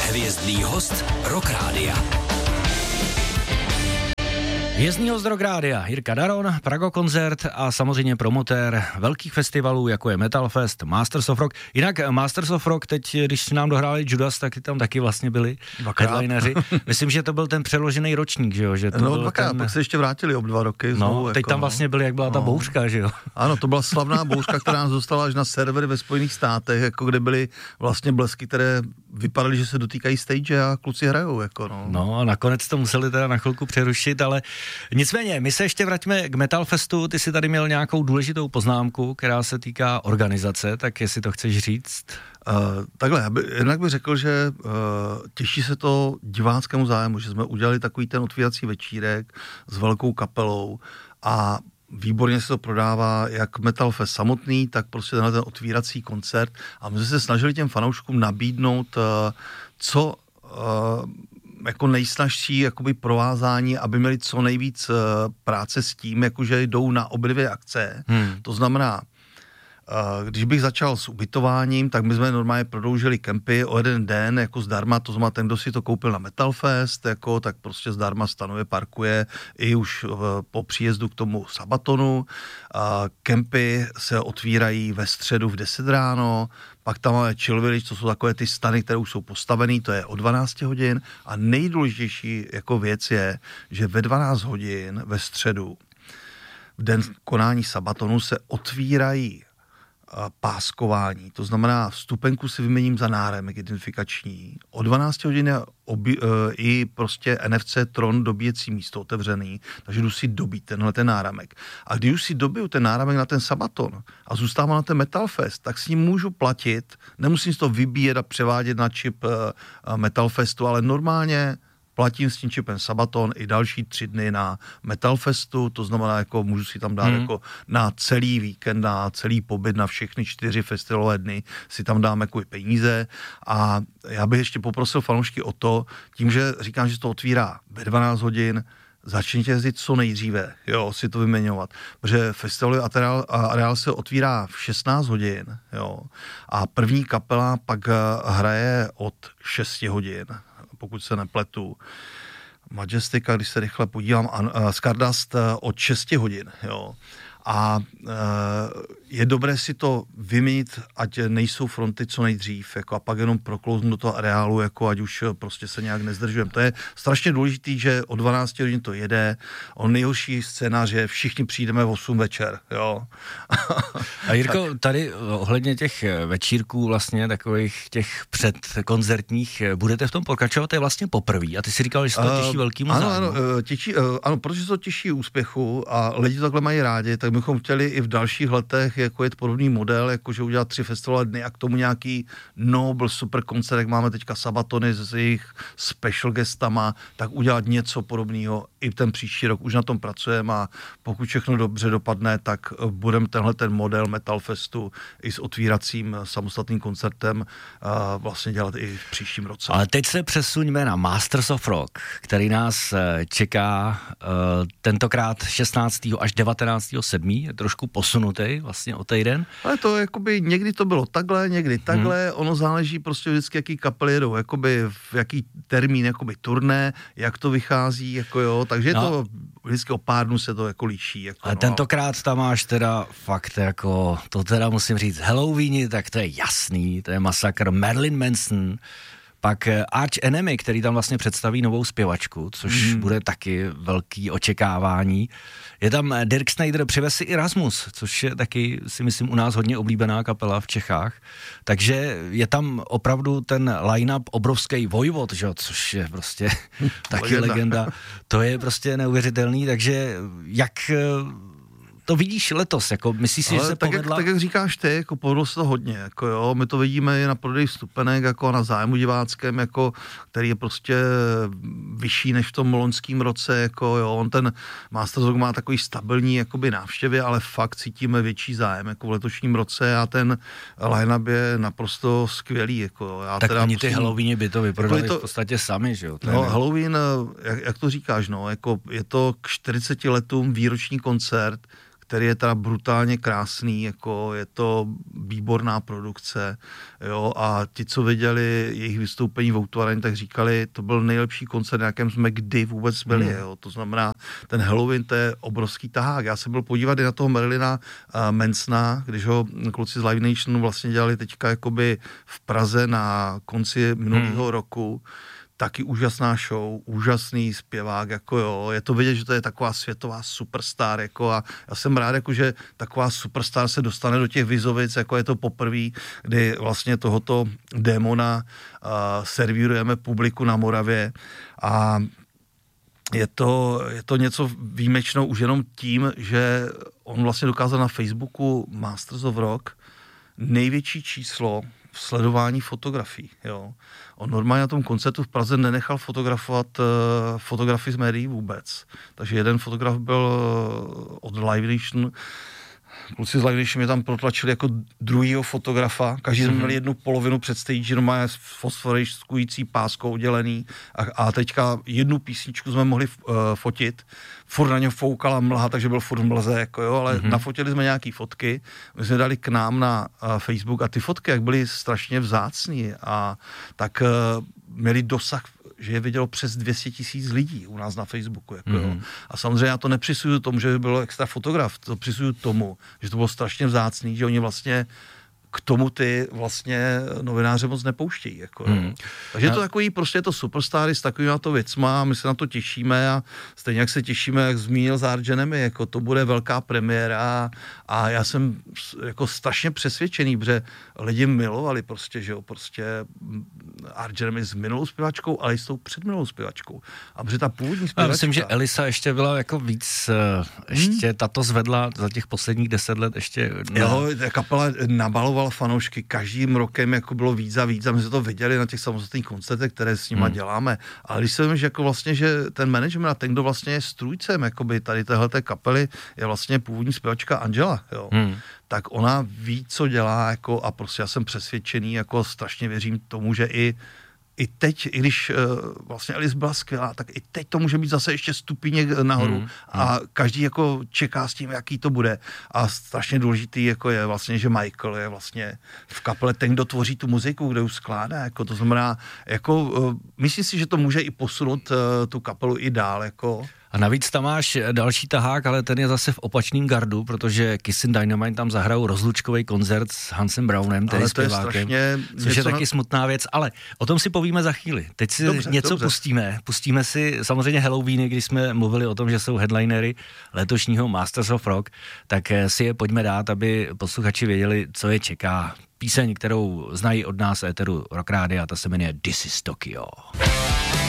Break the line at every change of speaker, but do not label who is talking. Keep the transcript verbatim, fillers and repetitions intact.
Hvězdný host Rock Rádia.
Hvězdný host Rock Rádia, Jirka Daron, Prago koncert a samozřejmě promotér velkých festivalů, jako je Metal Fest, Masters of Rock. Jinak Masters of Rock, teď, když nám dohráli Judas, tak tam taky vlastně byli headlineři. Myslím, že to byl ten přeložený ročník, že jo? Že to
no
byl
dvakrát,
ten...
pak se ještě vrátili ob dva roky. Znovu,
no, teď
jako,
tam vlastně byli, jak byla no. ta bouřka, že jo?
Ano, to byla slavná bouřka, která nás dostala až na servery ve Spojených státech, jako kde byly vlastně blesky, které vypadaly, že se dotýkají stage a kluci hrajou, jako no.
No a nakonec to museli teda na chvilku přerušit, ale nicméně, my se ještě vraťme k Metal Festu, ty jsi tady měl nějakou důležitou poznámku, která se týká organizace, tak jestli to chceš říct?
Uh, takhle, já by, jednak bych řekl, že uh, těší se to diváckému zájmu, že jsme udělali takový ten otvírací večírek s velkou kapelou a výborně se to prodává jak Metal Fest samotný, tak prostě tenhle ten otvírací koncert a my jsme se snažili těm fanouškům nabídnout uh, co uh, jako nejsnažší jakoby provázání, aby měli co nejvíc uh, práce s tím, jakože jdou na obě dvě akce. Hmm. To znamená, uh, když bych začal s ubytováním, tak my jsme normálně prodloužili kempy o jeden den jako zdarma, to znamená ten, kdo si to koupil na Metal Fest, jako, tak prostě zdarma stanuje, parkuje i už uh, po příjezdu k tomu Sabatonu. Uh, kempy se otvírají ve středu v deset ráno, pak tam máme Chill Village, to jsou takové ty stany, které už jsou postavený, to je o dvanáct hodin a nejdůležitější jako věc je, že ve dvanáct hodin ve středu v den konání Sabatonu se otvírají páskování, to znamená vstupenku si vyměním za náramek identifikační. O dvanáct hodin je obi, uh, i prostě N F C Tron dobíjecí místo otevřený, takže jdu si dobít tenhle ten náramek. A když už si dobiju ten náramek na ten Sabaton a zůstávám na ten Metal Fest, tak s ním můžu platit, nemusím si to vybíjet a převádět na čip uh, Metal Festu, ale normálně platím s tím čipem Sabaton i další tři dny na Metal Festu, to znamená, jako můžu si tam dát hmm. jako na celý víkend, na celý pobyt, na všechny čtyři festivalové dny si tam dám jako peníze a já bych ještě poprosil fanoušky o to, tím, že říkám, že se to otvírá ve dvanáct hodin, začněte jezdit co nejdříve, jo, si to vyměňovat, protože festivalový areál, areál se otvírá v šestnáct hodin, jo, a první kapela pak hraje od šest hodin, pokud se nepletu. Majestika, když se rychle podívám, uh, Stardust uh, od šest hodin, jo. A uh, je dobré si to vyměnit, ať nejsou fronty co nejdřív, jako, a pak jenom proklouznout do toho areálu, jako, ať už prostě se nějak nezdržujeme. To je strašně důležitý, že o dvanáct hodin to jede. On nejhorší scénář je, všichni přijdeme v osm večer, jo.
A Jirko, tady ohledně těch večírků vlastně, takových těch předkoncertních, budete v tom pokračovat, to je vlastně poprvé. A ty si říkal, že se to těší velkýmu
ano,
zájmu.
Ano, těší, ano, protože se to těší úspěchu a lidi to takhle mají rádi, tak bychom chtěli i v dalších letech jako je podobný model, jakože udělat tři festivalové dny a k tomu nějaký Nobel super koncert, jak máme teďka Sabatony s jejich special guestama, tak udělat něco podobného i ten příští rok. Už na tom pracujeme a pokud všechno dobře dopadne, tak budeme tenhle ten model Metal Festu i s otvíracím samostatným koncertem uh, vlastně dělat i v příštím roce.
Ale teď se přesuňme na Masters of Rock, který nás čeká uh, tentokrát šestnáctého až devatenáctého sedmého je trošku posunutý vlastně o týden.
Ale to jakoby někdy to bylo takhle, někdy takhle, hmm. ono záleží prostě vždycky, jaký kapely jedou, jakoby v jaký termín, jakoby turné, jak to vychází, jako jo, takže no. to vždycky o pár dnů se to jako líší. Jako,
ale
no.
tentokrát tam máš teda fakt jako, to teda musím říct, Halloweeni, tak to je jasný, to je masakr, Marilyn Manson, pak Arch Enemy, který tam vlastně představí novou zpěvačku, což mm. bude taky velký očekávání. Je tam Dirk Snyder, přivez si Erasmus, což je taky, si myslím, u nás hodně oblíbená kapela v Čechách. Takže je tam opravdu ten line-up obrovský Vojvod, že? Což je prostě taky legenda. legenda. To je prostě neuvěřitelný, takže jak to vidíš letos, jako myslíš si, ale že se
tak
povedla?
Jak, tak jak říkáš ty, jako povedlo se to hodně, jako jo, my to vidíme i na prodej vstupenek, jako na zájmu diváckém, jako, který je prostě vyšší než v tom loňském roce, jako jo, on ten Masters of Rock má takový stabilní, jakoby návštěvy, ale fakt cítíme větší zájem, jako v letošním roce a ten line-up je naprosto skvělý, jako já
tak
teda
oni ty
musím,
Halloweeni by to vyprodali
to,
v podstatě sami, že jo?
No, nevím. Halloween, jak, jak to říkáš, no, jako je to k čtyřiceti letům výroční koncert, který je teda brutálně krásný, jako je to výborná produkce, jo, a ti, co viděli jejich vystoupení v O dva Arena, tak říkali, to byl nejlepší koncert, na jakém jsme kdy vůbec byli, hmm. jo, to znamená, ten Halloween, to je obrovský tahák. Já jsem byl podívat i na toho Marilyna uh, Mansona, když ho kluci z Live Nation vlastně dělali teďka jakoby v Praze na konci minulého hmm. roku. Taky úžasná show, úžasný zpěvák, jako jo, je to vidět, že to je taková světová superstar, jako a já jsem rád, jako že taková superstar se dostane do těch Vizovic, jako je to poprvé, kdy vlastně tohoto démona uh, servírujeme publiku na Moravě a je to, je to něco výjimečného už jenom tím, že on vlastně dokázal na Facebooku Masters of Rock největší číslo v sledování fotografií, jo. On normálně na tom koncertu v Praze nenechal fotografovat uh, fotografii z médií vůbec. Takže jeden fotograf byl od Live Nation, kluci z Live Nation mě tam protlačili jako druhýho fotografa, každý jsme mm-hmm. měli jednu polovinu před stage, normálně s fosforiskující páskou oddělený a, a teďka jednu písničku jsme mohli uh, fotit, furt na něm foukala mlha, takže byl furt mlze, jako jo, ale mm-hmm. nafotili jsme nějaký fotky, my jsme dali k nám na uh, Facebook a ty fotky, jak byly strašně vzácný a tak uh, měli dosah, že je vidělo přes dvě stě tisíc lidí u nás na Facebooku. Jako, mm. jo. A samozřejmě já to nepřisuju tomu, že by bylo extra fotograf, to přisuju tomu, že to bylo strašně vzácný, že oni vlastně k tomu ty vlastně novináře moc nepouštějí. Jako, mm. Takže je to takový, prostě je to superstáry s takovýma to věcma, my se na to těšíme a stejně jak se těšíme, jak zmínil z Arch Enemy, jako to bude velká premiéra a já jsem jako strašně přesvědčený, protože lidi milovali prostě, že jo, prostě Arch Enemy s minulou zpěvačkou, ale i s tou předminulou zpěvačkou. A protože ta původní zpěvačka... Já
myslím, že Elisa ještě byla jako víc, ještě hmm. tato zvedla za těch posledních deset let ještě... Ne.
Jo, kapela nabalovala fanoušky každým rokem, jako bylo víc a víc a my jsme to viděli na těch samostatných koncertech, které s nima hmm. děláme. Ale když se vím, že jako vlastně, že ten management a ten, kdo vlastně je strůjcem jakoby tady téhleté kapely, je vlastně původní zpěvačka Angela, jo. Hmm. Tak ona ví, co dělá, jako a prostě já jsem přesvědčený, jako strašně věřím tomu, že i I teď, i když uh, vlastně Alice byla skvělá, tak i teď to může být zase ještě stupíněk nahoru mm, a mm. každý jako čeká s tím, jaký to bude. A strašně důležitý jako je vlastně, že Michael je vlastně v kapele ten, kdo tvoří tu muziku, kde už skládá. Jako to znamená, jako uh, myslím si, že to může i posunout uh, tu kapelu i dál. Jako.
A navíc tam máš další tahák, ale ten je zase v opačným gardu, protože Kissin' Dynamite tam zahrajou rozlučkový koncert s Hansem Brownem, tedy zpěvákem, což je taky na... smutná věc, ale o tom si povíme za chvíli. Teď si dobře, něco dobře. pustíme. Pustíme si samozřejmě Halloweeny, když jsme mluvili o tom, že jsou headlinery letošního Masters of Rock, tak si je pojďme dát, aby posluchači věděli, co je čeká. Píseň, kterou znají od nás éteru Rock Rádia, ta se jmenuje This is Tokyo.